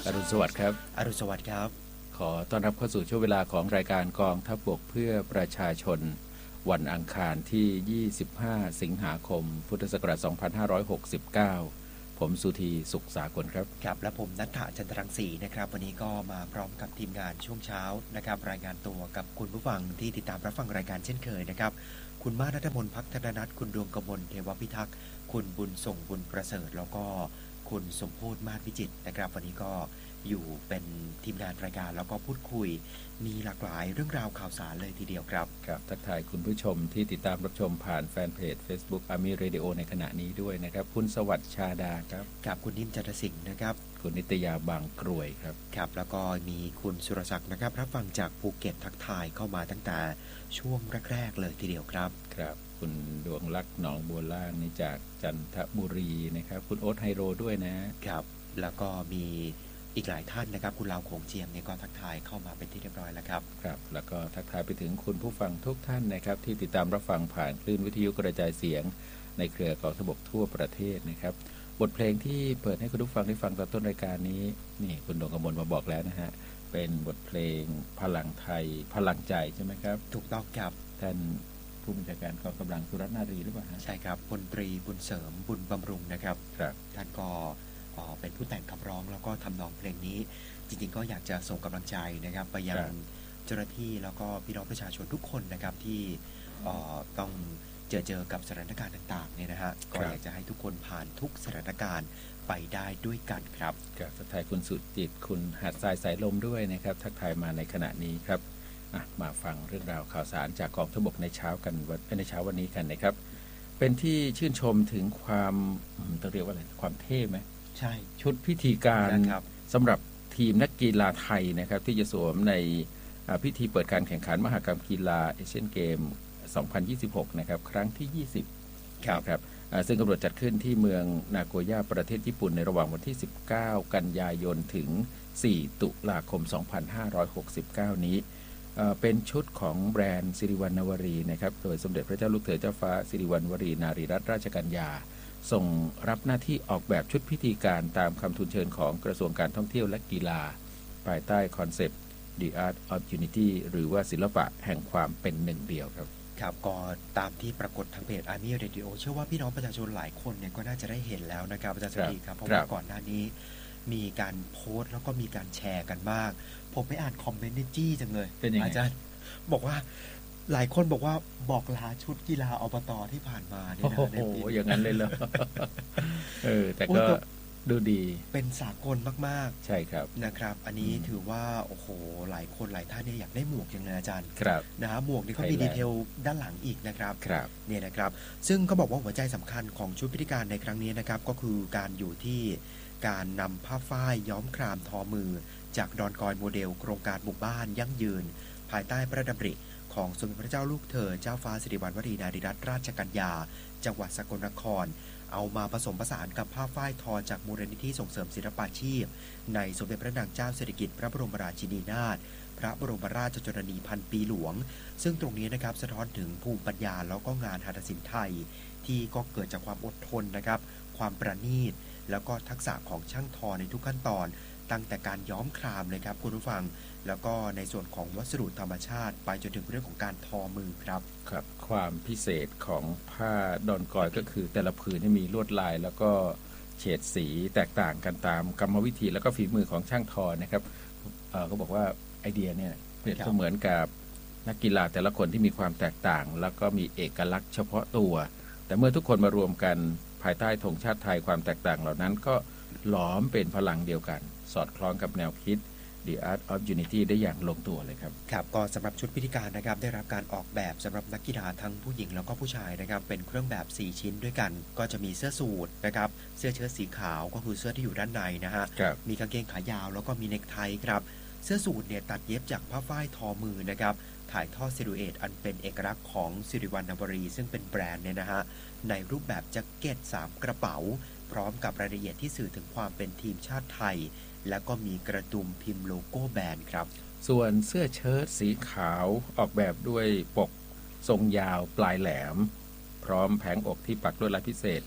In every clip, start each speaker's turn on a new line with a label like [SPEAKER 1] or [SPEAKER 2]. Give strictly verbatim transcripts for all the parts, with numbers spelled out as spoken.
[SPEAKER 1] อรุณสวัสดิ์ครับ
[SPEAKER 2] อรุณสวัสดิ์ครับ
[SPEAKER 1] ขอต้อนรับเข้าสู่ช่วงเวลาของรายการกองทัพบกเพื่อประชาชนวันอังคารที่ยี่สิบห้าสิงหาคมพุทธศักราชสองพันห้าร้อยหกสิบเก้าผมสุธีสุขสากลครับ
[SPEAKER 2] ครับและผมณัฐฐะจันทรังสีนะครับวันนี้ก็มาพร้อมกับทีมงานช่วงเช้านะครับรายงานตัวกับคุณผู้ฟังที่ติดตามรับฟังรายการเช่นเคยนะครับคุณมานัทมนต์พักธนนัทคุณดวงกมลเทวพิทักษ์คุณบุญส่งบุญประเสริฐแล้วก็คุณสมโพธิมาศวิจิตรนะครับวันนี้ก็อยู่เป็นทีมงานรายการแล้วก็พูดคุยมีหลากหลายเรื่องราวข่าวสารเลยทีเดียวครับ
[SPEAKER 1] ครับทักทายคุณผู้ชมที่ติดตามรับชมผ่านแฟนเพจ Facebook Army Radio ในขณะนี้ด้วยนะครับคุณสวัสดิ์ชาดาครับ
[SPEAKER 2] กับคุณนิ่มจันทสิงห์นะครับ
[SPEAKER 1] คุณนิตยาบางกรวยครับ
[SPEAKER 2] ครับแล้วก็มีคุณสุรศักดิ์นะครับรับฟังจากภูเก็ตทักทายเข้ามาตั้งแต่ช่วงแรกๆเลยทีเดียวครับ
[SPEAKER 1] ครับคุณดวงลักษณ์หนองบัวล่างนี่จากจันทบุรีนะครับคุณโอ๊ตไฮโรด้วยนะครับ
[SPEAKER 2] แล้วก็มีอีกหลายท่านนะครับคุณลาวโขงเจียมเนี่ยก็ทักทายเข้ามาเป็นที่เรียบร้อยแล้วครับ
[SPEAKER 1] ครับแล้วก็ทักทายไปถึงคุณผู้ฟังทุกท่านนะครับที่ติดตามรับฟังผ่านคลื่นวิทยุกระจายเสียงในเครือกองทัพบกทั่วประเทศนะครับบทเพลงที่เปิดให้คุณผู้ฟังได้ฟังตอนต้นรายการนี้นี่คุณดวงกมลมาบอกแล้วนะฮะเป็นบทเพลงพลังไทยพลังใจใช่ไหมครับ
[SPEAKER 2] ถูกต้องครับ
[SPEAKER 1] ท่านผู้บัญชาการกองกำลังสุรนารีหรือเปล่าฮะ
[SPEAKER 2] ใช่ครับพลตรีบุญเสริมบุญบำรุงนะครับ
[SPEAKER 1] ครับ
[SPEAKER 2] ท่านก็เป็นผู้แต่งคำร้องแล้วก็ทำนองเพลงนี้จริงๆก็อยากจะส่งกำลังใจนะครับไปยังเจ้าหน้าที่แล้วก็พี่น้องประชาชนทุกคนนะครับที่ต้องเจอเจอกับสถานการณ์ต่างๆเนี่ยนะฮะก็อยากจะให้ทุกคนผ่านทุกสถานการณ์ไปได้ด้วยกันครับ
[SPEAKER 1] ครับทักทายคุณสุจิตคุณหัดทรายสายลมด้วยนะครับทักทายมาในขณะนี้ครับมาฟังเรื่องราวข่าวสารจากกองทัพบกในเช้ากันในเช้าวันนี้กันนะครับเป็นที่ชื่นชมถึงความต้องเรียกว่าอะไรความเท่ไหม
[SPEAKER 2] ใช่
[SPEAKER 1] ชุดพิธีการสำหรับทีมนักกีฬาไทยนะครับที่จะสวมในพิธีเปิดการแข่งขันมหกรรมกีฬาเอเชียนเกมสองพันยี่สิบหกนะครับครั้งที่ยี่สิบ
[SPEAKER 2] ครับ
[SPEAKER 1] ครับซึ่งกำหนดจัดขึ้นที่เมืองนาโกย่าประเทศญี่ปุ่นในระหว่างวันที่สิบเก้ากันยายนถึงสี่ตุลาคมสองพันห้าร้อยหกสิบเก้านี้เป็นชุดของแบรนด์สิริวัณณวรีนะครับโดยสมเด็จพระเจ้าลูกเธอเจ้าฟ้าสิริวัณณวรีนารีรัตนราชกัญญาส่งรับหน้าที่ออกแบบชุดพิธีการตามคำทูลเชิญของกระทรวงการท่องเที่ยวและกีฬาภายใต้คอนเซปต์ The Art of Unity หรือว่าศิลปะแห่งความเป็นหนึ่งเดียวครับ
[SPEAKER 2] ครับก็ตามที่ปรากฏทางเพจ Army Radio เชื่อว่าพี่น้องประชาชนหลายคนเนี่ยก็น่าจะได้เห็นแล้วนะครับอาจารย์สุธีครับเพราะว่าก่อนหน้านี้มีการโพสต์แล้วก็มีการแชร์กันมากผมไปอ่านคอมเมนต์ในจี้จังเลยอาจารย์บอกว่าหลายคนบอกว่าบอกลาชุดกีฬาอบต.ที่ผ่านมาเนี่ยนะ
[SPEAKER 1] โอ้โหอย่างนั้นเลยเหรอเออแต่ก็ดูดี
[SPEAKER 2] เป็นสากลมาก
[SPEAKER 1] ๆใช่ครับ
[SPEAKER 2] นะครับอันนี้ถือว่าโอ้โหหลายคนหลายท่านเนี่ยอยากได้หมวกอย่างเลยอาจารย์
[SPEAKER 1] ครับ
[SPEAKER 2] นะฮะหมวกนี่ก็มีดีเทลด้านหลังอีกนะครับ
[SPEAKER 1] ครับ
[SPEAKER 2] เนี่ยนะครับซึ่งก็บอกว่าหัวใจสำคัญของชุดพิธีการในครั้งนี้นะครับก็คือการอยู่ที่การนำผ้าฝ้ายย้อมครามทอมือจากดอนกอยโมเดลโครงการหมู่บ้านยั่งยืนภายใต้พระดำริของสมเด็จพระเจ้าลูกเธอเจ้าฟ้าสิริวัณณวรีนารีรัตนราชกัญญาจังหวัดสกลนครเอามาผสมผสานกับผ้าฝ้ายทอจากมูลนิธิส่งเสริมศิลปาชีพในสมเด็จพระนางเจ้าสิริกิติ์พระบรมราชินีนาถพระบรมราชชนนีพันปีหลวงซึ่งตรงนี้นะครับสะท้อนถึงภูมิปัญญาแล้วก็งานหัตถศิลป์ไทยที่ก็เกิดจากความอดทนนะครับความประณีตแล้วก็ทักษะของช่างทอในทุกขั้นตอนตั้งแต่การย้อมครามเลยครับคุณผู้ฟังแล้วก็ในส่วนของวัสดุธรรมชาติไปจนถึงเรื่องของการทอมือครับ
[SPEAKER 1] ครับความพิเศษของผ้าดอนกอยก็คือแต่ละผืนมีลวดลายแล้วก็เฉดสีแตกต่างกันตามกรรมวิธีแล้วก็ฝีมือของช่างทอนะครับเอ่อก็บอกว่าไอเดียเนี่ยเปรียบเสมือนกับนักกีฬาแต่ละคนที่มีความแตกต่างแล้วก็มีเอกลักษณ์เฉพาะตัวแต่เมื่อทุกคนมารวมกันภายใต้ธงชาติไทยความแตกต่างเหล่านั้นก็หลอมเป็นพลังเดียวกันสอดคล้องกับแนวคิดThe Art of Unity ได้อย่างลงตัวเลยครับ
[SPEAKER 2] ครับก็สำหรับชุดพิธีการนะครับได้รับการออกแบบสำหรับนักกีฬาทั้งผู้หญิงแล้วก็ผู้ชายนะครับเป็นเครื่องแบบสี่ชิ้นด้วยกันก็จะมีเสื้อสูทนะครับเสื้อเชิ้ตสีขาวก็คือเสื้อที่อยู่ด้านในนะฮะมีกางเกงขายาวแล้วก็มีเนคไทครับเสื้อสูทเนี่ยตัดเย็บจากผ้าฝ้ายทอมือนะครับถ่ายทอดซิลูเอตอันเป็นเอกลักษณ์ของสิริวัณณวรีซึ่งเป็นแบรนด์เนี่ยนะฮะในรูปแบบแจ็คเก็ตสามกระเป๋าพร้อมกับรายละเอียดที่สื่อถึงความเป็นทีมชาติไทยแล้วก็มีกระดุมพิมพ์โลโก้แบรนด์ครับ
[SPEAKER 1] ส่วนเสื้อเชิ้ตสีขาวออกแบบด้วยปกทรงยาวปลายแหลมพร้อมแผงอกที่ปักด้วยลายพิเศษ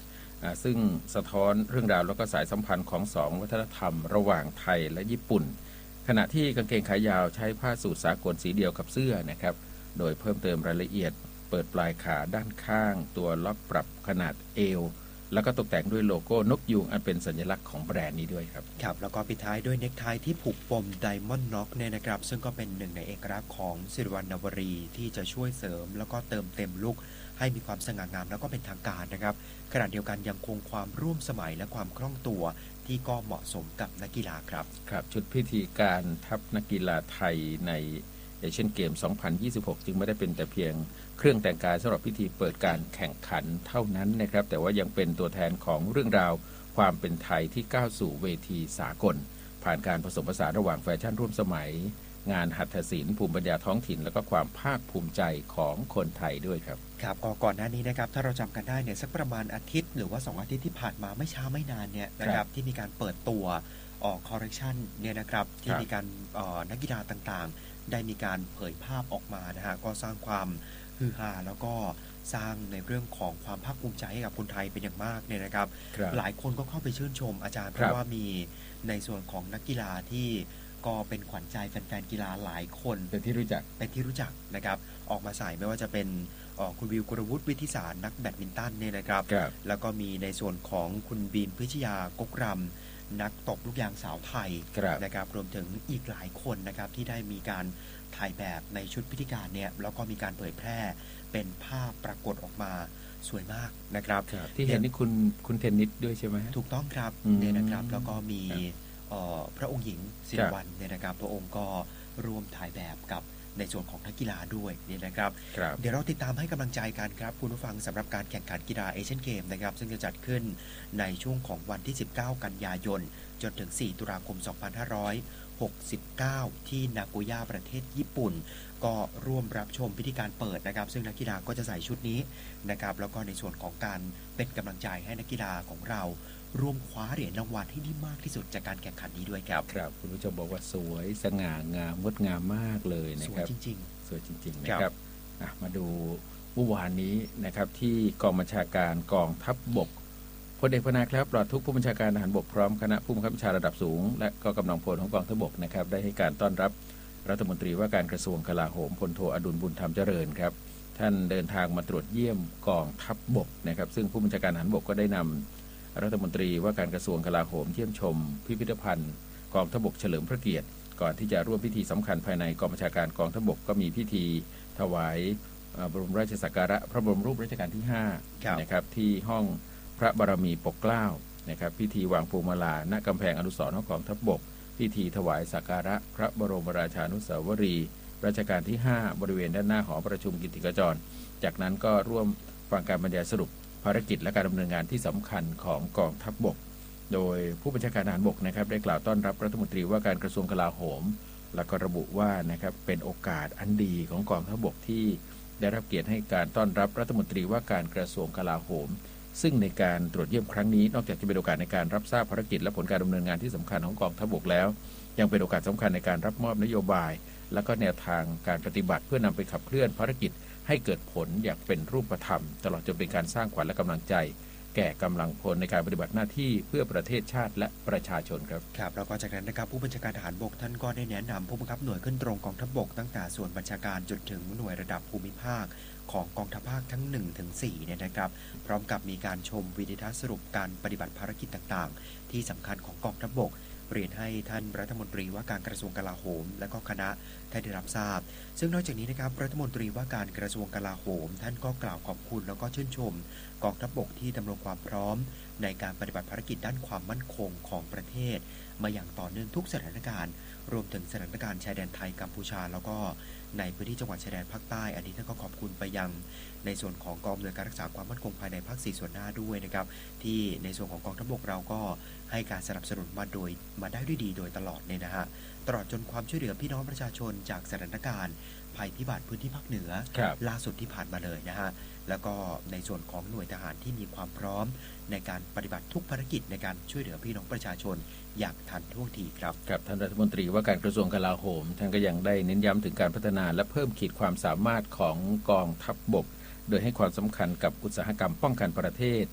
[SPEAKER 1] ซึ่งสะท้อนเรื่องราวแล้วก็สายสัมพันธ์ของสองวัฒนธรรมระหว่างไทยและญี่ปุ่นขณะที่กางเกงขายาวใช้ผ้าสูทสากลสีเดียวกับเสื้อนะครับโดยเพิ่มเติมรายละเอียดเปิดปลายขาด้านข้างตัวล็อกปรับขนาดเอวแล้วก็ตกแต่งด้วยโลโก้นกยูงอันเป็นสัญลักษณ์ของแบรนด์นี้ด้วยครับ
[SPEAKER 2] ครับแล้วก็ปิดท้ายด้วยเน็กไทที่ผูกปมไดมอนด์น็อกเนี่ยนะครับซึ่งก็เป็นหนึ่งในเอกลักษณ์ของสิริวัณณวรีที่จะช่วยเสริมแล้วก็เติมเต็มลุคให้มีความสง่างามแล้วก็เป็นทางการนะครับขณะเดียวกันยังคงความร่วมสมัยและความคล่องตัวที่ก็เหมาะสมกับนักกีฬาครับ
[SPEAKER 1] ครับชุดพิธีการทัพนักกีฬาไทยในเอเชียนเกม สองพันยี่สิบหก จึงไม่ได้เป็นแต่เพียงเครื่องแต่งกายสำหรับพิธีเปิดการแข่งขันเท่านั้นนะครับแต่ว่ายังเป็นตัวแทนของเรื่องราวความเป็นไทยที่ก้าวสู่เวทีสากลผ่านการผสมผสานระหว่างแฟชั่นร่วมสมัยงานหัตถศิลป์ภูมิปัญญาท้องถิ่นและก็ความภาคภูมิใจของคนไทยด้วยครับ
[SPEAKER 2] ครับก็ก่อนหน้านี้นะครับถ้าเราจำกันได้เนี่ยสักประมาณอาทิตย์หรือว่าสองอาทิตย์ที่ผ่านมาไม่ช้าไม่นานเนี่ยนะครับที่มีการเปิดตัวออกคอร์เรคชันเนี่ยนะครับที่มีการนักกีฬาต่างๆได้มีการเผยภาพออกมานะฮะก็สร้างความฮือฮาแล้วก็สร้างในเรื่องของความภาคภูมิใจให้กับคนไทยเป็นอย่างมากเนี่ยนะครับหลายคนก็เข้าไปชื่นชมอาจารย์เพราะว่ามีในส่วนของนักกีฬาที่ก็เป็นขวัญใจแฟนๆกีฬาหลายคน
[SPEAKER 1] เป็นที่รู้จัก
[SPEAKER 2] เป็นที่รู้จักนะครับออกมาใส่ไม่ว่าจะเป็นคุณวิวกรวุฒิวิทิสารนักแบดมินตันเนี่ยนะครับแล้วก็มีในส่วนของคุณบีมพิชยากกรำนักตบลูกยางสาวไทยนะครับรวมถึงอีกหลายคนนะครับที่ได้มีการถ่ายแบบในชุดพิธีการเนี่ยแล้วก็มีการเผยแพร่เป็นภาพปรากฏออกมาสวยมากนะครับ
[SPEAKER 1] ที่เห็นนี่คุณคุณเทนนิสด้วยใช่ไหม
[SPEAKER 2] ถูกต้องครับเนี่ยนะครับแล้วก็มีพระองค์หญิงสิริวัลย์เนี่ยนะครับพระองค์ก็ร่วมถ่ายแบบกับในส่วนของนักกีฬาด้วยนี่นะครับเดี๋ยวเราติดตามให้กำลังใจกันครับคุณผู้ฟังสำหรับการแข่งขันกีฬาเอเชียนเกมนะครับซึ่งจะจัดขึ้นในช่วงของวันที่สิบเก้ากันยายนจนถึงสี่ตุลาคมสองพันห้าร้อยหกสิบเก้าที่นาโกย่าประเทศญี่ปุ่นก็ร่วมรับชมพิธีการเปิดนะครับซึ่งนักกีฬาก็จะใส่ชุดนี้นะครับแล้วก็ในส่วนของการเป็นกำลังใจให้นักกีฬาของเราร่วมคว้าเหรียญรางวัลให้ได้มากที่สุดจากการแข่งขันนี้ด้วยครับ
[SPEAKER 1] ครับคุณผู้ชมบอกว่าสวยสง่างามงดงามมากเลยนะครับ
[SPEAKER 2] สวยจริง
[SPEAKER 1] ๆสวยจริงๆนะครับมาดูเมื่อวานนี้นะครับที่กองบัญชาการกองทัพบกพลเอกพนาแคล้วปลอดทุกผู้บัญชาการทหารบกพร้อมคณะผู้บังคับบัญชาระดับสูงและก็กำลังพลของกองทัพบกนะครับได้ให้การต้อนรับรัฐมนตรีว่าการกระทรวงกลาโหมพลโทอดุลบุญธรรมเจริญครับท่านเดินทางมาตรวจเยี่ยมกองทัพบกนะครับซึ่งผู้บัญชาการทหารบกก็ได้นำรัฐมนตรีว่าการกระทรวงกลาโหมเยี่ยมชมพิพิธภัณฑ์กองทัพบกเฉลิมพระเกียรติก่อนที่จะร่วมพิธีสำคัญภายในกองบัญชาการกองทัพบกก็มีพิธีถวายบรมราชสักการะพระบรมรูปรัชกาลที่ห้านะครับที่ห้องพระบารมีปกเกล้านะครับพิธีวางพวงมาลาณกำแพงอนุสรณ์ของกองทัพบกพิธีถวายสักการะพระบรมราชานุสาวรีย์รัชกาลที่ห้าบริเวณด้านหน้าหอประชุมกิตติกจรจากนั้นก็ร่วมฟังการบรรยายสรุปภารกิจและการดำเนินงานที่สำคัญของกองทัพบกโดยผู้บัญชาการทหารบกนะครับได้กล่าวต้อนรับรัฐมนตรีว่าการกระทรวงกลาโหมและก็ระบุว่านะครับเป็นโอกาสอันดีของกองทัพบกที่ได้รับเกียรติให้การต้อนรับรัฐมนตรีว่าการกระทรวงกลาโหมซึ่งในการตรวจเยี่ยมครั้งนี้นอกจากจะเป็นโอกาสในการรับทราบภารกิจและผลการดำเนินงานที่สำคัญของกองทัพบกแล้วยังเป็นโอกาสสำคัญในการรับมอบนโยบายและก็แนวทางการปฏิบัติเพื่อนำไปขับเคลื่อนภารกิจให้เกิดผลอย่างเป็นรูปธรรมตลอดจนเป็นการสร้างขวัญและกำลังใจแก่กำลังพลในการปฏิบัติหน้าที่เพื่อประเทศชาติและประชาชนครับ
[SPEAKER 2] ครับแล้วก็จากนั้นนะครับผู้บัญชาการทหารบกท่านก็ได้แนะนำผู้บังคับหน่วยขึ้นตรงกองทัพบกตั้งแต่ส่วนบัญชาการจนถึงหน่วยระดับภูมิภาคของกองทัพภาคทั้ง หนึ่งถึงสี่ เนี่ยนะครับพร้อมกับมีการชมวิดีทัศน์สรุปการปฏิบัติภารกิจต่างๆที่สำคัญของกองทัพบกเรียนให้ท่านรัฐมนตรีว่าการกระทรวงกลาโหมและก็คณะได้รับทราบซึ่งนอกจากนี้นะครับรัฐมนตรีว่าการกระทรวงกลาโหมท่านก็กล่าวขอบคุณแล้วก็ชื่นชมกองทัพบกที่ดำรงความพร้อมในการปฏิบัติภารกิจด้านความมั่นคงของประเทศมาอย่างต่อเนื่องทุกสถานการณ์รวมถึงสถานการณ์ชายแดนไทยกัมพูชาแล้วก็ในพื้นที่จังหวัดชายแดนภาคใต้อันนี้ท่านก็ขอบคุณไปยังในส่วนของกองอำนวยการรักษาความมั่นคงภายในภาคสี่ส่วนหน้าด้วยนะครับที่ในส่วนของกองทัพบกเราก็ให้การสนับสนุนมาโดยมาได้ด้วยดีโดยตลอดเนี่ยนะฮะตลอดจนความช่วยเหลือพี่น้องประชาชนจากสถานการณ์ภัยพิบัติพื้นที่ภาคเหนือล่าสุดที่ผ่านมาเลยนะฮะแล้วก็ในส่วนของหน่วยทหารที่มีความพร้อมในการปฏิบัติทุกภารกิจในการช่วยเหลือพี่น้องประชาชนอย่างทันท่วงทีครับ
[SPEAKER 1] ครับท่านรัฐมนตรีว่าการกระทรวงกลาโหมท่านก็ยังได้เน้นย้ำถึงการพัฒนาและเพิ่มขีดความสามารถของกองทัพบกโดยให้ความสำคัญกับอุตสาหกรรมป้องกันประเทศเพื่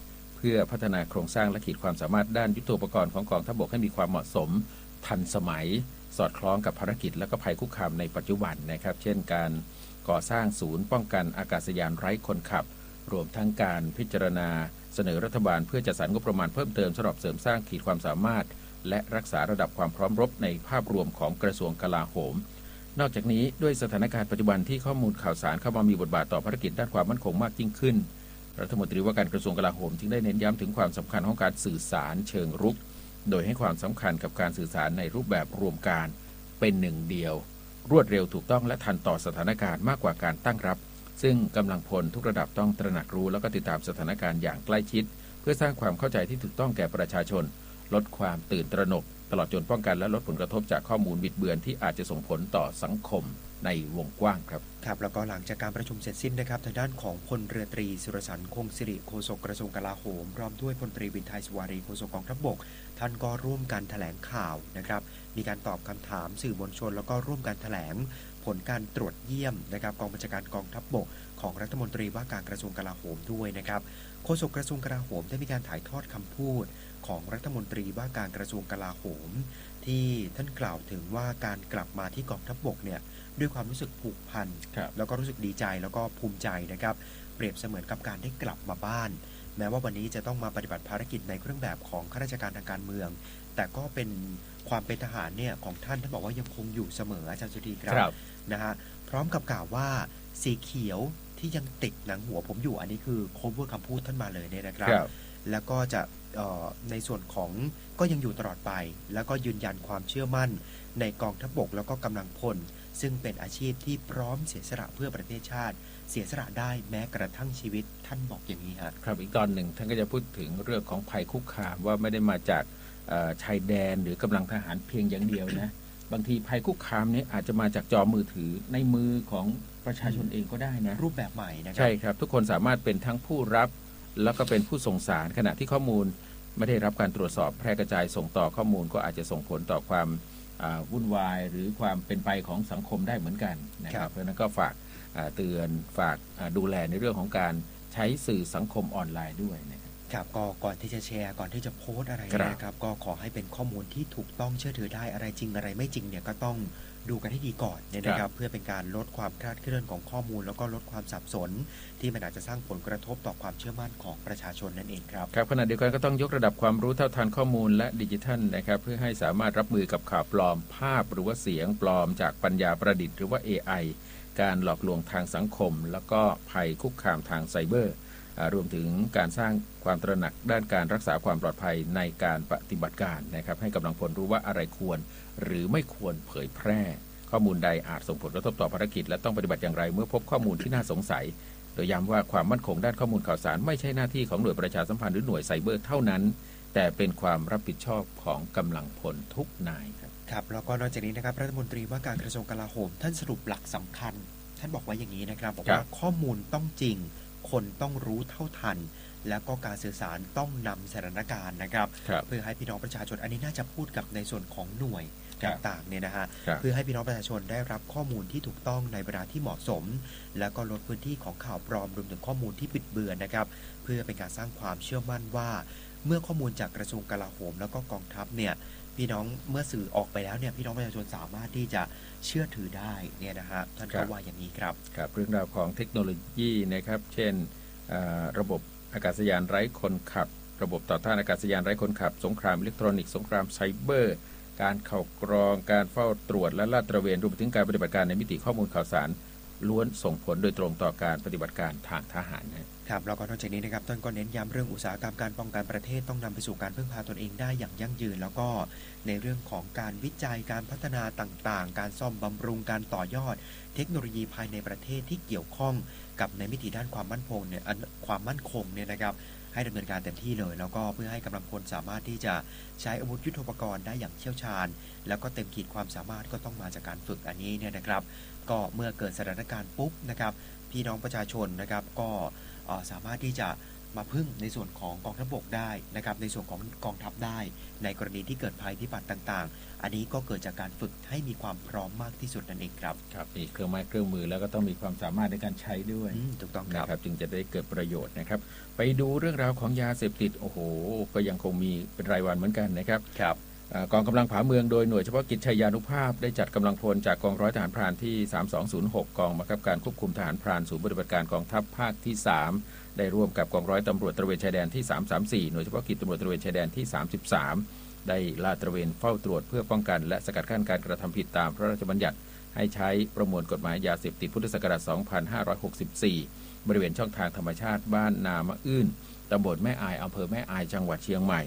[SPEAKER 1] พื่อพัฒนาโครงสร้างและขีดความสามารถด้านยุทโธปกรณ์ของกองทัพบกให้มีความเหมาะสมทันสมัยสอดคล้องกับภารกิจและก็ภัยคุกคามในปัจจุบันนะครับเช่นการก่อสร้างศูนย์ป้องกันอากาศยานไร้คนขับรวมทั้งการพิจารณาเสนอรัฐบาลเพื่อจัดสรรงบประมาณเพิ่มเติมสำหรับเสริมสร้างขีดความสามารถและรักษาระดับความพร้อมรบในภาพรวมของกระทรวงกลาโหมนอกจากนี้ด้วยสถานการณ์ปัจจุบันที่ข้อมูลข่าวสารเข้ามามีบทบาทต่อภารกิจด้านความมั่นคงมากยิ่งขึ้นรัฐมนตรีว่าการกระทรวงกลาโหมจึงได้เน้นย้ำถึงความสำคัญของการสื่อสารเชิงรุกโดยให้ความสำคัญกับการสื่อสารในรูปแบบรวมการเป็นหนึ่งเดียวรวดเร็วถูกต้องและทันต่อสถานการณ์มากกว่าการตั้งรับซึ่งกำลังพลทุกระดับต้องตระหนักรู้แล้วก็ติดตามสถานการณ์อย่างใกล้ชิดเพื่อสร้างความเข้าใจที่ถูกต้องแก่ประชาชนลดความตื่นตระหนกตลอดจนป้องกันและลดผลกระทบจากข้อมูลบิดเบือนที่อาจจะส่งผลต่อสังคมในวงกว้างครับ
[SPEAKER 2] ครับแล้วก็หลังจากการประชุมเสร็จสิ้นนะครับทางด้านของพลเรือตรีสุรสันต์คงสิริโฆษกกระทรวงกลาโหมพร้อมด้วยพลตรีวินไทยสุวารีโฆษกกองทัพบกท่านก็ร่วมกันแถลงข่าวนะครับมีการตอบคำถามสื่อมวลชนแล้วก็ร่วมกันแถลงผลการตรวจเยี่ยมนะครับกองบัญชาการกองทัพบกของรัฐมนตรีว่าการกระทรวงกลาโหมด้วยนะครับโฆษกกระทรวงกลาโหมได้มีการถ่ายทอดคำพูดของรัฐมนตรีว่าการกระทรวงกลาโหมที่ท่านกล่าวถึงว่าการกลับมาที่กองทัพบกเนี่ยด้วยความรู้สึกผูกพันแล้วก็รู้สึกดีใจแล้วก็ภูมิใจนะครับเปรียบเสมือนกับการได้กลับมาบ้านแม้ว่าวันนี้จะต้องมาปฏิบัติภารกิจในเครื่องแบบของข้าราชการทางการเมืองแต่ก็เป็นความเป็นทหารเนี่ยของท่านท่านบอกว่ายังคงอยู่เสมออาจารย์สุธีครับนะฮะพร้อมกับกล่าวว่าสีเขียวที่ยังติดหนังหัวผมอยู่อันนี้คือโค้ดคำพูดท่านมาเลยเนี่ยนะครับแล้วก็จะในส่วนของก็ยังอยู่ตลอดไปแล้วก็ยืนยันความเชื่อมั่นในกองทัพบกแล้วก็กำลังพลซึ่งเป็นอาชีพที่พร้อมเสียสละเพื่อประเทศชาติเสียสละได้แม้กระทั่งชีวิตท่านบอกอย่างนี้ครับ
[SPEAKER 1] ครับอีกตอนหนึ่งท่านก็จะพูดถึงเรื่องของภัยคุกคามว่าไม่ได้มาจากชายแดนหรือกำลังทหารเพียงอย่างเดียวนะบางทีภัยคุกคามนี้อาจจะมาจากจอมือถือในมือของประชาชนเองก็ได้นะ
[SPEAKER 2] รูปแบบใหม่นะครับ
[SPEAKER 1] ใช่ครับทุกคนสามารถเป็นทั้งผู้รับแล้วก็เป็นผู้ส่งสารขณะที่ข้อมูลไม่ได้รับการตรวจสอบแพร่กระจายส่งต่อข้อมูลก็อาจจะส่งผลต่อความวุ่นวายหรือความเป็นไปของสังคมได้เหมือนกันนะครับเพราะนั้นก็ฝากเตือนฝากดูแลในเรื่องของการใช้สื่อสังคมออนไลน์ด้วยนะครับ
[SPEAKER 2] ครับก็ก่อนที่จะแชร์ก่อนที่จะโพสต์อะไรนะครับก็ขอให้เป็นข้อมูลที่ถูกต้องเชื่อถือได้อะไรจริงอะไรไม่จริงเนี่ยก็ต้องดูกันให้ดีก่อนเนี่ยนะครับเพื่อเป็นการลดความคลาดเคลื่อนของข้อมูลแล้วก็ลดความสับสนที่มันอาจจะสร้างผลกระทบต่อความเชื่อมั่นของประชาชนนั่นเองครับ
[SPEAKER 1] ครับขณะเดียวกันก็ต้องยกระดับความรู้เท่าทันข้อมูลและดิจิทัลนะครับเพื่อให้สามารถรับมือกับข่าวปลอมภาพหรือว่าเสียงปลอมจากปัญญาประดิษฐ์หรือว่า เอ ไอ การหลอกลวงทางสังคมแล้วก็ภัยคุกคามทางไซเบอร์รวมถึงการสร้างความตระหนักด้านการรักษาความปลอดภัยในการปฏิบัติการนะครับให้กำลังพลรู้ว่าอะไรควรหรือไม่ควรเผยแพร่ข้อมูลใดอาจส่งผลกระทบต่อภารกิจและต้องปฏิบัติอย่างไรเมื่อพบข้อมูลที่น่าสงสัยโดยย้ำว่าความมั่นคงด้านข้อมูลข่าวสารไม่ใช่หน้าที่ของหน่วยประชาสัมพันธ์หรือหน่วยไซเบอร์เท่านั้นแต่เป็นความรับผิดชอบของกำลังพลทุกนายครับ
[SPEAKER 2] ครับแล้วก็นอกจากนี้นะครับรัฐมนตรีว่าการกระทรวงกลาโหมท่านสรุปหลักสำคัญท่านบอกว่าอย่างนี้นะครับบอกว่าข้อมูลต้องจริงคนต้องรู้เท่าทันแล้วก็การสื่อสารต้องนำสถานการณ์นะครับเพื่อให้พี่น้องประชาชนอันนี้น่าจะพูดกับในส่วนของหน่วยต่างๆเนี่ยนะฮะเพื่อให้พี่น้องประชาชนได้รับข้อมูลที่ถูกต้องในเวลาที่เหมาะสมแล้วก็ลดพื้นที่ของข่าวปลอมรวมถึงข้อมูลที่บิดเบือนนะครับเพื่อเป็นการสร้างความเชื่อมั่นว่าเมื่อข้อมูลจากกระทรวงกลาโหมแล้วก็กองทัพเนี่ยพี่น้องเมื่อสื่อออกไปแล้วเนี่ยพี่น้องประชาชนสามารถที่จะเชื่อถือได้เนี่ยนะฮะท่านก็ว่าอย่างนี้ครับ
[SPEAKER 1] ครับเรื่องราวของเทคโนโลยีนะครับเช่นระบบอากาศยานไร้คนขับระบบต่อต้านอากาศยานไร้คนขับสงครามอิเล็กทรอนิกส์สงครามไซเบอร์การเข้ากรองการเฝ้าตรวจและลาดตระเวนรวมถึงการปฏิบัติการในมิติข้อมูลข่าวสารล้วนส่งผลโดยตรงต่อการปฏิบัติการทางทหาร
[SPEAKER 2] นะครับแล้วก็นอกจากนี้นะครับท่านก็เน้นย้ำเรื่องอุตสาหกรรมการป้องกันประเทศต้องนำไปสู่การพึ่งพาตนเองได้อย่างยั่งยืนแล้วก็ในเรื่องของการวิจัยการพัฒนาต่างๆการซ่อมบำรุงการต่อยอดเทคโนโลยีภายในประเทศที่เกี่ยวข้องกับในมิติด้านความมั่นคงเนี่ยความมั่นคงเนี่ยนะครับให้ดำเนินการเต็มที่เลยแล้วก็เพื่อให้กำลังพลสามารถที่จะใช้อาวุธยุทโธปกรณ์ได้อย่างเชี่ยวชาญแล้วก็เต็มขีดความสามารถก็ต้องมาจากการฝึกอันนี้เนี่ยนะครับก็เมื่อเกิดสถานการณ์ปุ๊บนะครับพี่น้องประชาชนนะครับก็สามารถที่จะมาพึ่งในส่วนของกองทัพบกได้นะครับในส่วนของกองทัพได้ในกรณีที่เกิดภัยพิบัติต่างๆอันนี้ก็เกิดจากการฝึกให้มีความพร้อมมากที่สุดนั่นเองครับ
[SPEAKER 1] ครับมีเครื่องไม้เครื่องมือแล้วก็ต้องมีความสามารถในการใช้ด้วย
[SPEAKER 2] ถูกต้องครับ
[SPEAKER 1] นะครับจึงจะได้เกิดประโยชน์นะครับไปดูเรื่องราวของยาเสพติดโอ้โหก็ยังคงมีเป็นรายวันเหมือนกันนะครับ
[SPEAKER 2] ครับ
[SPEAKER 1] กองกำลังผาเมืองโดยหน่วยเฉพาะกิจชัยยานุภาพได้จัดกำลังพลจากกองร้อยทหารพรานที่สามสองศูนย์หกกองบังคับการควบคุมทหารพรานศูนย์ปฏิบัติการกองทัพภาคที่สามได้ร่วมกับกองร้อยตำรวจตระเวนชายแดนที่สามสามสี่หน่วยเฉพาะกิจตำรวจตระเวนชายแดนที่สามสิบสามได้ลาดตระเวนเฝ้าตรวจเพื่อป้องกันและสกัดกั้นการกระทำผิดตามพระราชบัญญัติให้ใช้ประมวลกฎหมายยาเสพติดพุทธศักราชสองพันห้าร้อยหกสิบสี่บริเวณช่องทางธรรมชาติบ้านนามะอื้นตำบลแม่อายอำเภอแม่อายจังหวัดเชียงใหม่